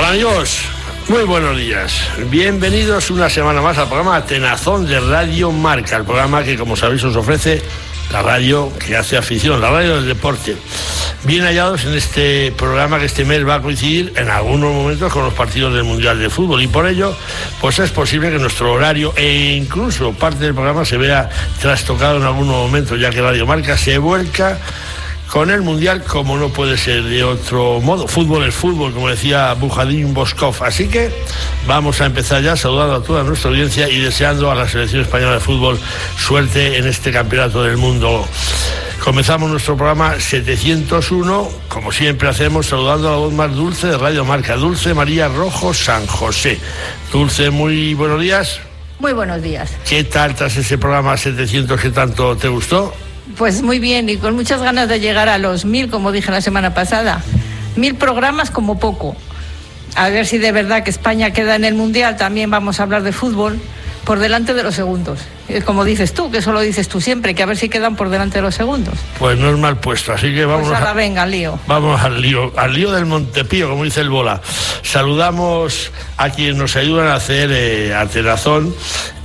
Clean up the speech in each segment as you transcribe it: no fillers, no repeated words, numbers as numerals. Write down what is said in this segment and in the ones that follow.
Hola amigos, muy buenos días. Bienvenidos una semana más al programa Atenazón de Radio Marca, el programa que, como sabéis, os ofrece la radio que hace afición, la radio del deporte. Bien hallados en este programa que este mes va a coincidir en algunos momentos con los partidos del Mundial de Fútbol, y por ello pues es posible que nuestro horario e incluso parte del programa se vea trastocado en algunos momentos, ya que Radio Marca se vuelca con el Mundial como no puede ser de otro modo. Fútbol es fútbol, como decía Bujadín Boskov. Así que vamos a empezar ya saludando a toda nuestra audiencia y deseando a la selección española de fútbol suerte en este campeonato del mundo. Comenzamos nuestro programa 701, como siempre hacemos, saludando a la voz más dulce de Radio Marca, Dulce María Rojo San José. Dulce, muy buenos días. Muy buenos días. ¿Qué tal tras ese programa 700 que tanto te gustó? Pues muy bien, y con muchas ganas de llegar a los 1000, como dije la semana pasada. 1000 programas como poco. A ver si de verdad que España queda en el Mundial, también vamos a hablar de fútbol, por delante de los segundos. Como dices tú, que eso lo dices tú siempre, que a ver si quedan por delante de los segundos. Pues no es mal puesto, así que vamos pues venga, al lío. Vamos al lío del Montepío, como dice el Bola. Saludamos a quienes nos ayudan a hacer Atenazón,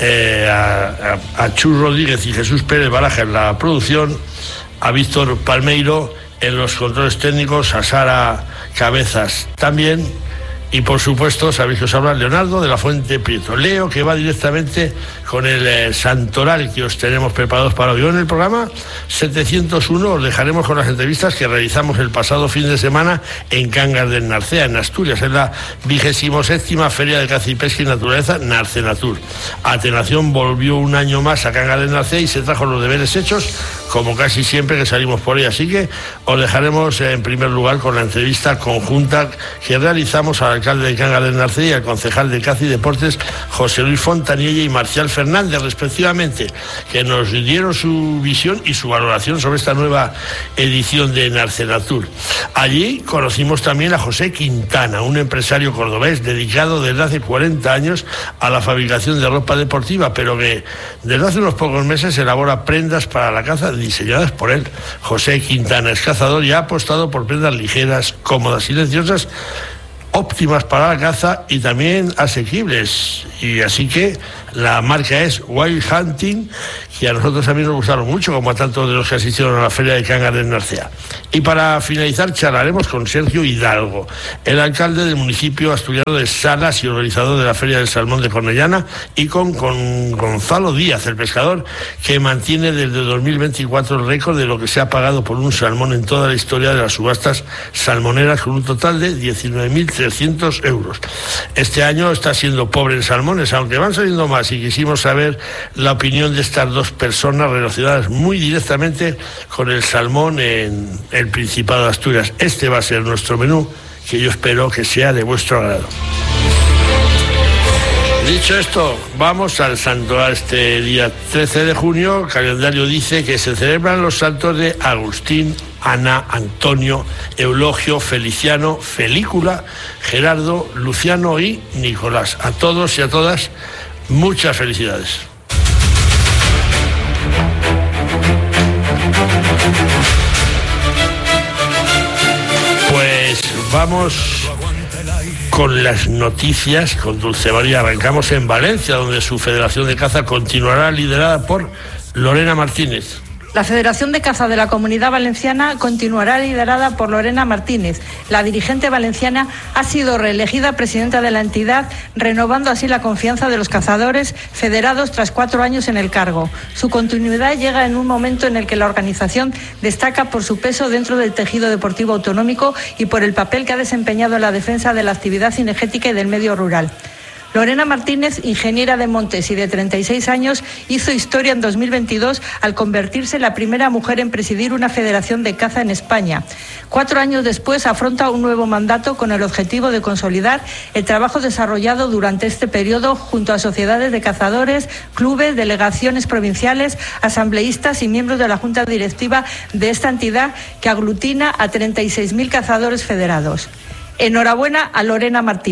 a Chus Rodríguez y Jesús Pérez Baraja en la producción, a Víctor Palmeiro en los controles técnicos, a Sara Cabezas también. Y por supuesto, sabéis que os habla Leonardo de la Fuente Prieto. Leo, que va directamente con el santoral que os tenemos preparados para hoy. En el programa 701 os dejaremos con las entrevistas que realizamos el pasado fin de semana en Cangas del Narcea, en Asturias, en la 27ª Feria de Caza y Pesca y Naturaleza, Narcenatur. Atenación volvió un año más a Cangas del Narcea y se trajo los deberes hechos, como casi siempre que salimos por ahí. Así que os dejaremos en primer lugar con la entrevista conjunta que realizamos al alcalde de Cangas del Narcea y al concejal de Caza y Deportes, José Luis Fontanilla y Marcial Fernández, respectivamente, que nos dieron su visión y su valoración sobre esta nueva edición de Narcenatur. Allí conocimos también a José Quintana, un empresario cordobés dedicado desde hace 40 años a la fabricación de ropa deportiva, pero que desde hace unos pocos meses elabora prendas para la caza diseñadas por él. José Quintana es cazador y ha apostado por prendas ligeras, cómodas, silenciosas, óptimas para la caza y también asequibles, y así que la marca es Wild Hunting, que a nosotros también nos gustaron mucho, como a tantos de los que asistieron a la Feria de Cangas del Narcea. Y para finalizar charlaremos con Sergio Hidalgo, el alcalde del municipio asturiano de Salas y organizador de la Feria del Salmón de Cornellana, y con Gonzalo Díaz, el pescador que mantiene desde 2024 el récord de lo que se ha pagado por un salmón en toda la historia de las subastas salmoneras, con un total de 19.300 euros. Este año está siendo pobre en salmones, aunque van saliendo más, y quisimos saber la opinión de estas dos personas relacionadas muy directamente con el salmón en el Principado de Asturias. Este va a ser nuestro menú, que yo espero que sea de vuestro agrado. Dicho esto, vamos al santo. Este día 13 de junio, el calendario dice que se celebran los santos de Agustín, Ana, Antonio, Eulogio, Feliciano, Felícula, Gerardo, Luciano y Nicolás. A todos y a todas, muchas felicidades. Pues vamos con las noticias, con Dulce María. Arrancamos en Valencia, donde su Federación de Caza continuará liderada por Lorena Martínez. La Federación de Caza de la Comunidad Valenciana continuará liderada por Lorena Martínez. La dirigente valenciana ha sido reelegida presidenta de la entidad, renovando así la confianza de los cazadores federados tras 4 años en el cargo. Su continuidad llega en un momento en el que la organización destaca por su peso dentro del tejido deportivo autonómico y por el papel que ha desempeñado en la defensa de la actividad cinegética y del medio rural. Lorena Martínez, ingeniera de montes y de 36 años, hizo historia en 2022 al convertirse en la primera mujer en presidir una federación de caza en España. 4 años después afronta un nuevo mandato con el objetivo de consolidar el trabajo desarrollado durante este periodo junto a sociedades de cazadores, clubes, delegaciones provinciales, asambleístas y miembros de la Junta Directiva de esta entidad que aglutina a 36.000 cazadores federados. Enhorabuena a Lorena Martínez.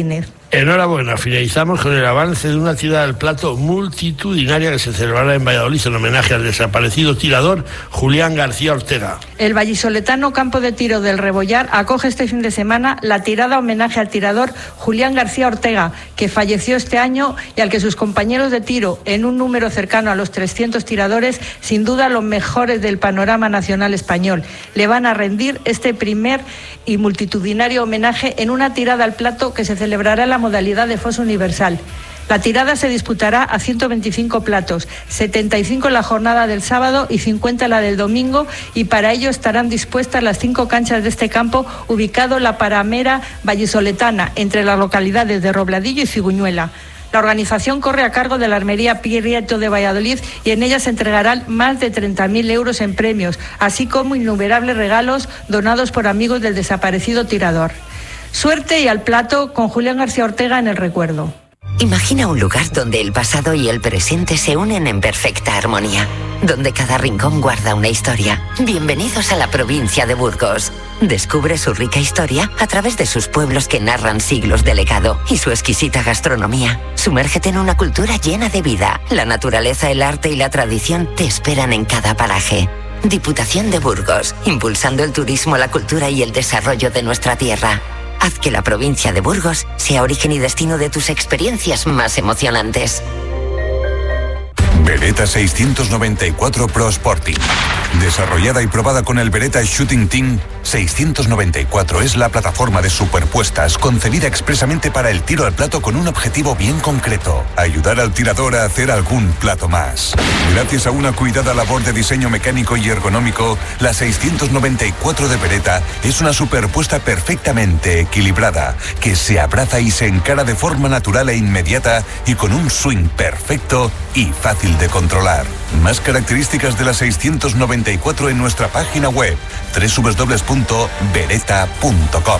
Enhorabuena, finalizamos con el avance de una tirada del plato multitudinaria que se celebrará en Valladolid en homenaje al desaparecido tirador Julián García Ortega. El vallisoletano Campo de Tiro del Rebollar acoge este fin de semana la tirada homenaje al tirador Julián García Ortega, que falleció este año y al que sus compañeros de tiro, en un número cercano a los 300 tiradores, sin duda los mejores del panorama nacional español, le van a rendir este primer y multitudinario homenaje en una tirada al plato que se celebrará en la modalidad de foso universal. La tirada se disputará a 125 platos, 75 en la jornada del sábado y 50 en la del domingo, y para ello estarán dispuestas las 5 canchas de este campo, ubicado en la paramera vallisoletana, entre las localidades de Robladillo y Ciguñuela. La organización corre a cargo de la Armería Prieto de Valladolid y en ella se entregarán más de 30.000 euros en premios, así como innumerables regalos donados por amigos del desaparecido tirador. Suerte y al plato con Julián García Ortega en el recuerdo. Imagina un lugar donde el pasado y el presente se unen en perfecta armonía, donde cada rincón guarda una historia. Bienvenidos a la provincia de Burgos. Descubre su rica historia a través de sus pueblos que narran siglos de legado y su exquisita gastronomía. Sumérgete en una cultura llena de vida. La naturaleza, el arte y la tradición te esperan en cada paraje. Diputación de Burgos, impulsando el turismo, la cultura y el desarrollo de nuestra tierra. Haz que la provincia de Burgos sea origen y destino de tus experiencias más emocionantes. Beretta 694 Pro Sporting. Desarrollada y probada con el Beretta Shooting Team, 694 es la plataforma de superpuestas concebida expresamente para el tiro al plato con un objetivo bien concreto: ayudar al tirador a hacer algún plato más. Gracias a una cuidada labor de diseño mecánico y ergonómico, la 694 de Beretta es una superpuesta perfectamente equilibrada, que se abraza y se encara de forma natural e inmediata y con un swing perfecto y fácil de controlar. Más características de la 694 en nuestra página web www.beretta.com.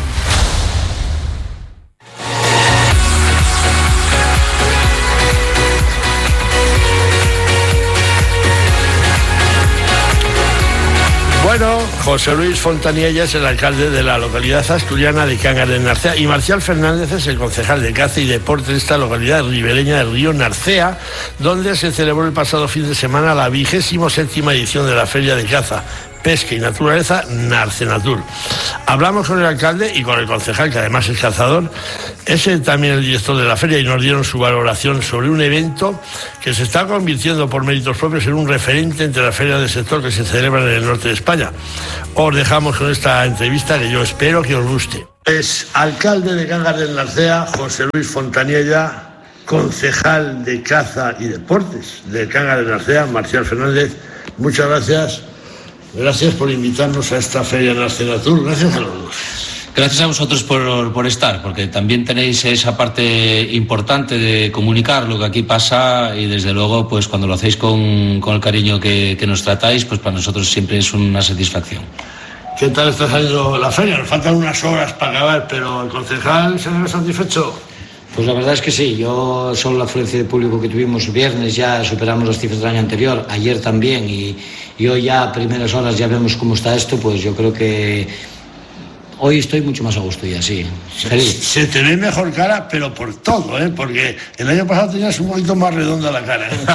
Bueno, José Luis Fontanilla es el alcalde de la localidad asturiana de Cangas de Narcea y Marcial Fernández es el concejal de Caza y Deporte de esta localidad ribereña del río Narcea, donde se celebró el pasado fin de semana la 27ª edición de la Feria de Caza, Pesca y Naturaleza Narcenatur. Hablamos con el alcalde y con el concejal, que además es cazador, es también el director de la feria, y nos dieron su valoración sobre un evento que se está convirtiendo por méritos propios en un referente entre las ferias del sector que se celebran en el norte de España. Os dejamos con esta entrevista que yo espero que os guste. Es alcalde de Cangas del Narcea, José Luis Fontanilla, concejal de Caza y Deportes de Cangas del Narcea, Marcial Fernández. Muchas gracias. Gracias por invitarnos a esta Feria Narcenatur. Gracias a los dos. Gracias a vosotros por estar, porque también tenéis esa parte importante de comunicar lo que aquí pasa, y desde luego, pues cuando lo hacéis con el cariño que nos tratáis, pues para nosotros siempre es una satisfacción. ¿Qué tal está saliendo la feria? Nos faltan unas horas para acabar, pero el concejal se ve satisfecho. Pues la verdad es que sí, yo solo la afluencia de público que tuvimos el viernes ya superamos las cifras del año anterior, ayer también, y hoy ya a primeras horas ya vemos cómo está esto, pues yo creo que hoy estoy mucho más a gusto ya, sí. Se te ve mejor cara, pero por todo, ¿eh? Porque el año pasado tenías un poquito más redonda la cara, ¿eh?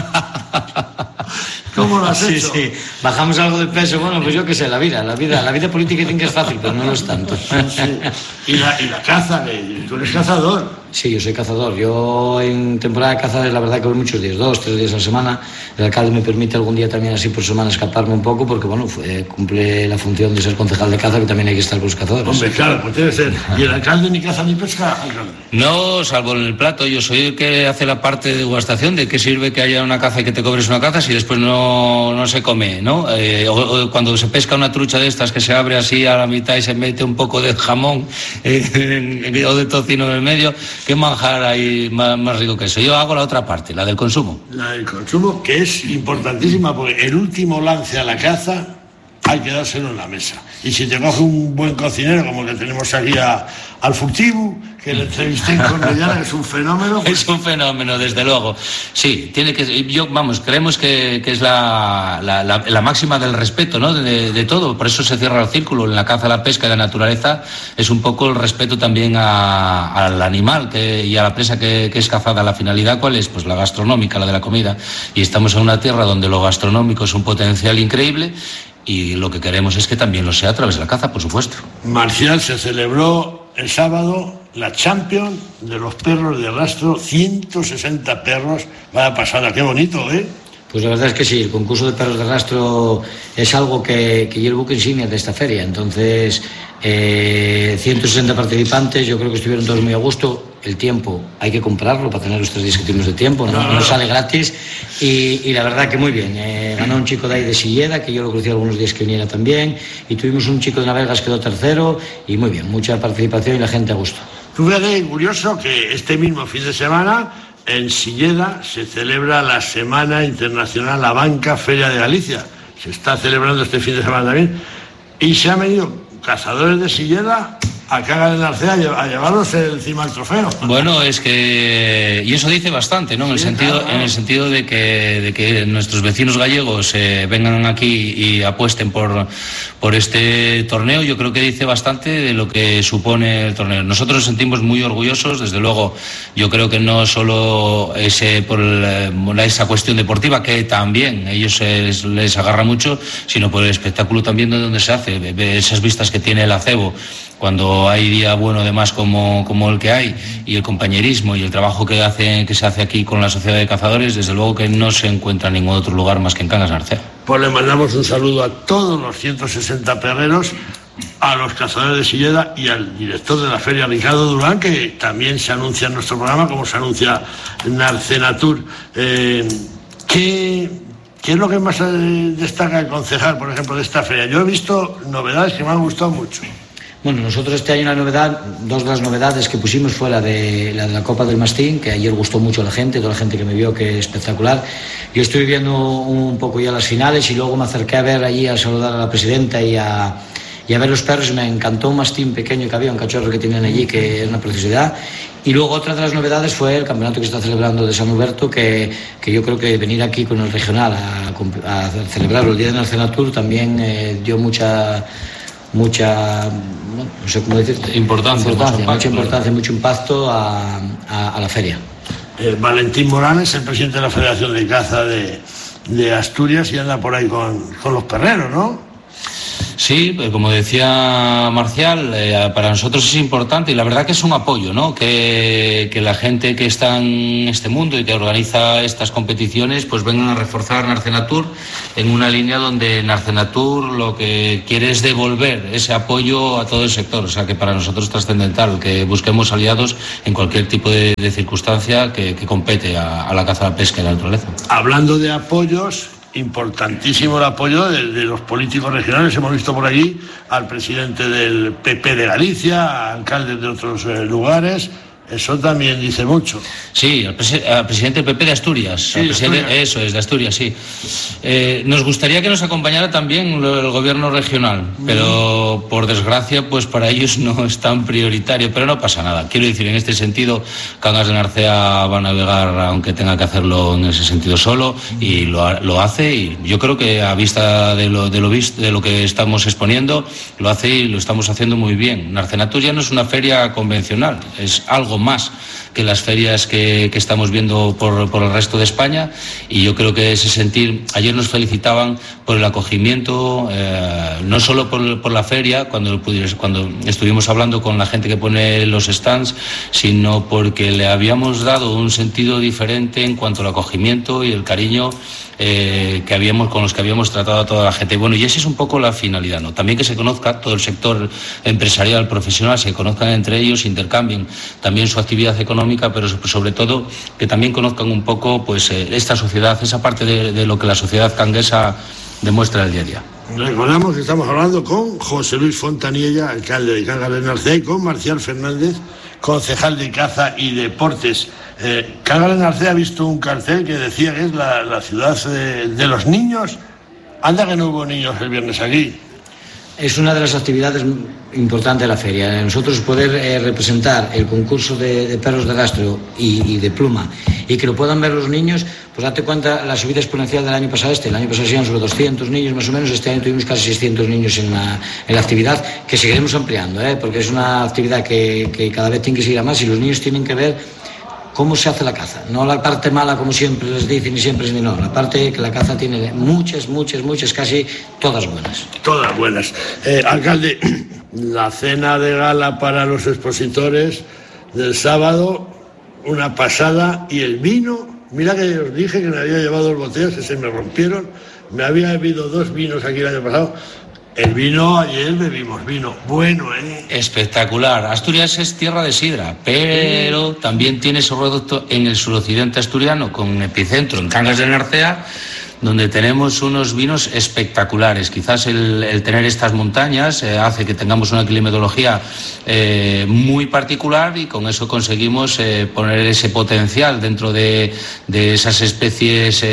¿Cómo lo has hecho? Sí, bajamos algo de peso, bueno, pues yo qué sé, la vida política dicen que es fácil, pero no lo es tanto. Sí. Y la caza, tú eres cazador. Sí, yo soy cazador. Yo en temporada de caza, la verdad que voy muchos días, 2-3 días a la semana. El alcalde me permite algún día también así por semana escaparme un poco, porque bueno, cumple la función de ser concejal de caza, que también hay que estar con los cazadores. Hombre, claro, pues debe ser. ¿Y el alcalde ni caza ni pesca? No, salvo en el plato. Yo soy el que hace la parte de degustación. ¿De qué sirve que haya una caza y que te cobres una caza si después no se come, ¿no? O cuando se pesca una trucha de estas que se abre así a la mitad y se mete un poco de jamón o de tocino en el medio, qué manjar hay más rico que eso. Yo hago la otra parte, la del consumo. La del consumo, que es importantísima, porque el último lance a la caza hay que dárselo en la mesa. Y si te coge un buen cocinero, como que tenemos aquí al Furtibu, que le entrevisté en Cornellana, que es un fenómeno. Pues... Es un fenómeno, desde luego. Sí, tiene que, creemos que es la máxima del respeto, ¿no? De todo. Por eso se cierra el círculo. En la caza, la pesca y la naturaleza es un poco el respeto también al animal y a la presa que es cazada. La finalidad, ¿cuál es? Pues la gastronómica, la de la comida. Y estamos en una tierra donde lo gastronómico es un potencial increíble. Y lo que queremos es que también lo sea a través de la caza, por supuesto. Marcial, se celebró el sábado la Champions de los perros de rastro, 160 perros. Vaya pasada, qué bonito, ¿eh? Pues la verdad es que sí, el concurso de perros de rastro es algo que lleva el buque insignia de esta feria. Entonces, 160 participantes, yo creo que estuvieron todos muy a gusto. El tiempo hay que comprarlo para tener los 3 días que tuvimos de tiempo, no sale gratis. Y la verdad que muy bien. Ganó un chico de ahí de Silleda, que yo lo conocí algunos días que viniera también. Y tuvimos un chico de Navegas que quedó tercero. Y muy bien, mucha participación y la gente a gusto. Tú ves, curioso que este mismo fin de semana en Silleda se celebra la Semana Internacional La Banca Feria de Galicia. Se está celebrando este fin de semana también. Y se han venido cazadores de Silleda a Cangas de Narcea a llevarlos encima del trofeo. Bueno, es que... Y eso dice bastante, ¿no? En el sentido de que nuestros vecinos gallegos vengan aquí y apuesten por este torneo. Yo creo que dice bastante de lo que supone el torneo. Nosotros nos sentimos muy orgullosos, desde luego. Yo creo que no solo por esa cuestión deportiva, que también ellos les agarra mucho, sino por el espectáculo también de donde se hace. Esas vistas que tiene el acebo cuando hay día bueno además como el que hay, y el compañerismo y el trabajo que se hace aquí con la Sociedad de Cazadores, desde luego que no se encuentra en ningún otro lugar más que en Cangas de Narcea. Pues le mandamos un saludo a todos los 160 perreros, a los cazadores de Silleda y al director de la feria, Ricardo Durán, que también se anuncia en nuestro programa, como se anuncia en Narcenatur. ¿Qué es lo que más destaca el concejal, por ejemplo, de esta feria? Yo he visto novedades que me han gustado mucho. Bueno, nosotros este año dos de las novedades que pusimos fue la de la Copa del Mastín, que ayer gustó mucho a la gente, toda la gente que me vio, que es espectacular. Yo estoy viendo un poco ya las finales y luego me acerqué a ver allí, a saludar a la presidenta y a ver los perros. Me encantó un mastín pequeño que había, un cachorro que tenían allí, que es una preciosidad. Y luego otra de las novedades fue el campeonato que se está celebrando de San Huberto, que yo creo que venir aquí con el regional a celebrarlo el día de Narcenatur también dio mucha no sé cómo decir, mucha importancia, mucho impacto a la feria. Valentín Morales, el presidente de la Federación de Caza de Asturias, y anda por ahí con los perreros, ¿no? Sí, como decía Marcial, para nosotros es importante, y la verdad que es un apoyo, ¿no? Que la gente que está en este mundo y que organiza estas competiciones pues vengan a reforzar Narcenatur en una línea donde Narcenatur lo que quiere es devolver ese apoyo a todo el sector. O sea que para nosotros es trascendental que busquemos aliados en cualquier tipo de circunstancia que compete a la caza, la pesca y la naturaleza. Hablando de apoyos, importantísimo el apoyo de los políticos regionales. Hemos visto por allí al presidente del PP de Galicia, a alcaldes de otros lugares. Eso también dice mucho. Sí, al presidente del PP de Asturias. Sí, Asturias. Eso es, de Asturias, sí. Nos gustaría que nos acompañara también el gobierno regional, pero por desgracia, pues para ellos no es tan prioritario, pero no pasa nada. Quiero decir, en este sentido, Cangas de Narcea va a navegar, aunque tenga que hacerlo en ese sentido solo, y lo hace, y yo creo que a vista de lo que estamos exponiendo, lo hace y lo estamos haciendo muy bien. Narcenatur ya no es una feria convencional, es algo más que las ferias que estamos viendo por el resto de España, y yo creo que ese sentir, ayer nos felicitaban por el acogimiento, no solo por la feria, cuando estuvimos hablando con la gente que pone los stands, sino porque le habíamos dado un sentido diferente en cuanto al acogimiento y el cariño con los que habíamos tratado a toda la gente. Bueno, y esa es un poco la finalidad, ¿no? También que se conozca todo el sector empresarial, profesional, se conozcan entre ellos, intercambien también su actividad económica, pero sobre todo que también conozcan un poco pues esta sociedad, esa parte de lo que la sociedad canguesa demuestra el día a día. Recordamos que estamos hablando con José Luis Fontanilla, alcalde de Cangas de Narcea, y con Marcial Fernández, concejal de Caza y Deportes. Cangas de Narcea ha visto un cartel que decía que es la ciudad de los niños Anda que no hubo niños el viernes aquí. Es una de las actividades importantes de la feria. Nosotros poder representar el concurso de perros de rastro y de pluma y que lo puedan ver los niños, pues date cuenta la subida exponencial del año pasado. El año pasado eran sobre 200 niños más o menos, este año tuvimos casi 600 niños en la actividad, que seguiremos ampliando, porque es una actividad que cada vez tiene que seguir a más y los niños tienen que ver cómo se hace la caza, no la parte mala como siempre les dicen y siempre no, la parte que la caza tiene muchas, casi todas buenas. Todas buenas. Alcalde, la cena de gala para los expositores del sábado, una pasada, y el vino, mira que os dije que me había llevado 2 botellas que se me rompieron, me había bebido 2 vinos aquí el año pasado. El vino, ayer bebimos vino bueno, Espectacular. Asturias es tierra de sidra, pero también tiene su reducto en el suroccidente asturiano, con epicentro en Cangas de Narcea, donde tenemos unos vinos espectaculares. Quizás el tener estas montañas hace que tengamos una climatología muy particular y con eso conseguimos poner ese potencial dentro de esas especies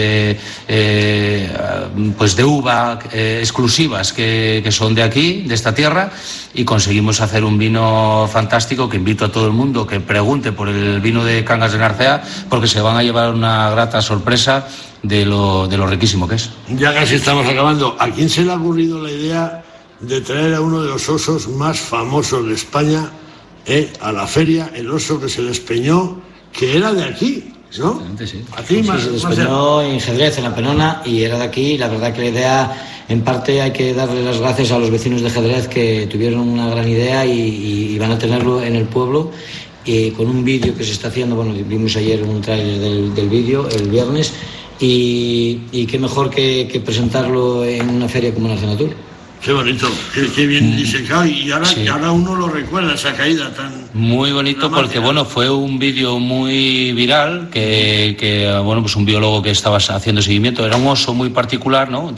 pues de uva exclusivas que son de aquí, de esta tierra, y conseguimos hacer un vino fantástico que invito a todo el mundo que pregunte por el vino de Cangas de Narcea, porque se van a llevar una grata sorpresa de lo riquísimo que es. Ya casi estamos acabando. ¿A quién se le ha ocurrido la idea de traer a uno de los osos más famosos de España a la feria, el oso que se despeñó, que era de aquí, ¿no? Sí. ¿A ti más? Se despeñó en Jerez, en la Penona, y era de aquí. La verdad que la idea, en parte hay que darle las gracias a los vecinos de Jerez, que tuvieron una gran idea y van a tenerlo en el pueblo. Con un vídeo que se está haciendo, bueno, vimos ayer un tráiler del vídeo el viernes, y qué mejor que presentarlo en una feria como Narcenatur. Qué bonito, qué bien disecado, y ahora uno lo recuerda, esa caída tan... Muy bonito dramática. Porque bueno, fue un vídeo muy viral que bueno, pues un biólogo que estaba haciendo seguimiento, era un oso muy particular, ¿no?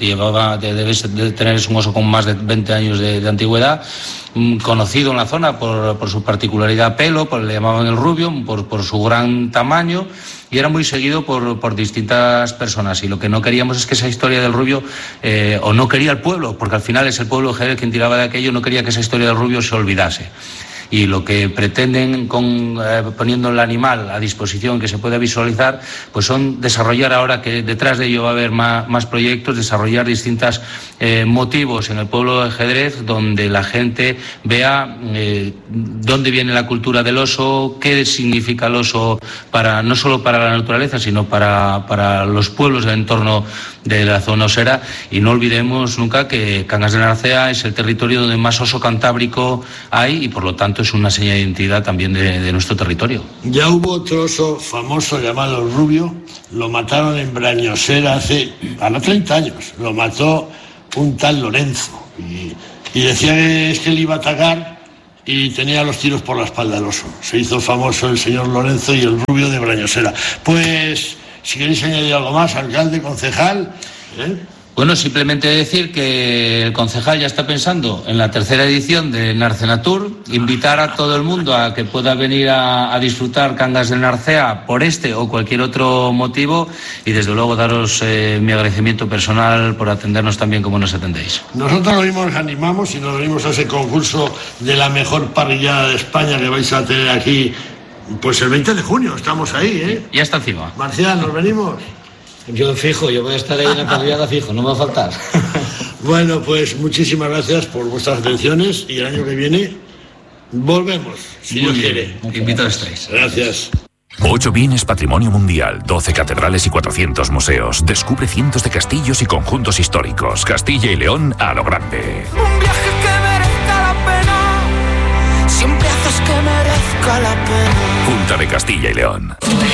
Debes de tener, es un oso con más de 20 años de antigüedad, conocido en la zona por su particularidad pelo, le llamaban el rubio, por su gran tamaño, y era muy seguido por distintas personas, y lo que no queríamos es que esa historia del rubio, o no quería el pueblo, porque al final es el pueblo de Jerez quien tiraba de aquello, no quería que esa historia del rubio se olvidase. Y lo que pretenden poniendo el animal a disposición, que se pueda visualizar, pues son desarrollar, ahora que detrás de ello va a haber más proyectos, desarrollar distintos motivos en el pueblo de Jerez, donde la gente vea dónde viene la cultura del oso, qué significa el oso no solo para la naturaleza, sino para los pueblos del entorno de la zona osera. Y no olvidemos nunca que Cangas de Narcea es el territorio donde más oso cantábrico hay, y por lo tanto es una señal de identidad también de nuestro territorio. Ya hubo otro oso famoso llamado Rubio, lo mataron en Brañosera hace 30 años, lo mató un tal Lorenzo, y decía que es que le iba a atacar y tenía los tiros por la espalda el oso. Se hizo famoso el señor Lorenzo y el Rubio de Brañosera. Pues, si queréis añadir algo más, alcalde, concejal... Bueno, simplemente decir que el concejal ya está pensando en la 3ª edición de Narcenatur, invitar a todo el mundo a que pueda venir a disfrutar Cangas de Narcea por este o cualquier otro motivo, y desde luego daros mi agradecimiento personal por atendernos tan bien como nos atendéis. Nosotros lo mismo nos animamos y nos venimos a ese concurso de la mejor parrillada de España que vais a tener aquí, pues el 20 de junio, estamos ahí, Ya está encima. Marcial, ¿nos venimos? Yo voy a estar ahí en la parrillada fijo, no me va a faltar. Bueno, pues muchísimas gracias por vuestras atenciones, y el año que viene volvemos, si Dios quiere. Invitados estáis. Gracias. 8 bienes patrimonio mundial, 12 catedrales y 400 museos. Descubre cientos de castillos y conjuntos históricos. Castilla y León a lo grande. Un viaje que merezca la pena. Siempre haces que merezca la pena. Junta de Castilla y León.